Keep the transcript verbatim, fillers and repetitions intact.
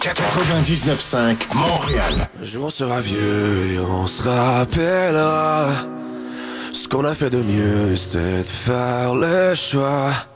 quatre-vingt-dix-neuf cinq Montréal. Un jour on sera vieux et on se rappellera ce qu'on a fait de mieux, c'était de faire le choix